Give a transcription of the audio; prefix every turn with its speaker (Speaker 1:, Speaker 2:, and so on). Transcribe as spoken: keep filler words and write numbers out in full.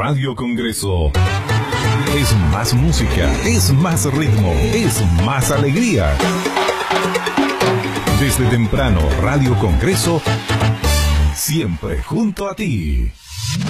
Speaker 1: Radio Congreso. Es más música, es más ritmo, es más alegría. Desde temprano, Radio Congreso, siempre junto a ti.